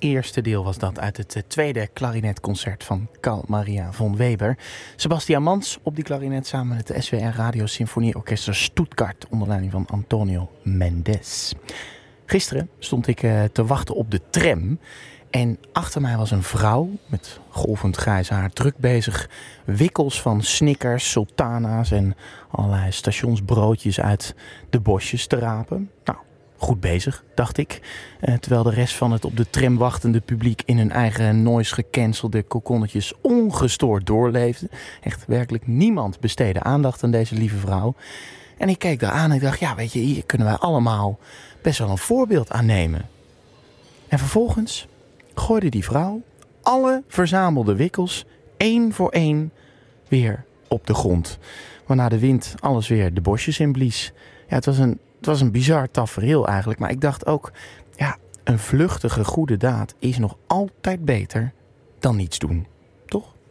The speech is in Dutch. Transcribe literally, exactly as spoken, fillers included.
eerste deel was dat uit het tweede klarinetconcert van Carl Maria von Weber. Sebastian Mans op die klarinet samen met het S W R Radio Symfonieorkester Stuttgart onder leiding van Antonio Mendes. Gisteren stond ik uh, te wachten op de tram en achter mij was een vrouw met golvend grijs haar druk bezig wikkels van Snickers, sultana's en allerlei stationsbroodjes uit de bosjes te rapen. Nou, goed bezig, dacht ik. Uh, terwijl de rest van het op de tram wachtende publiek in hun eigen noise gecancelde kokonnetjes ongestoord doorleefde. Echt werkelijk niemand besteedde aandacht aan deze lieve vrouw. En ik keek daar aan en ik dacht, ja weet je, hier kunnen wij allemaal best wel een voorbeeld aan nemen. En vervolgens gooide die vrouw alle verzamelde wikkels één voor één weer op de grond. Waarna de wind alles weer de bosjes inblies. Ja, het was een Het was een bizar tafereel eigenlijk, maar ik dacht ook, ja, een vluchtige goede daad is nog altijd beter dan niets doen, toch?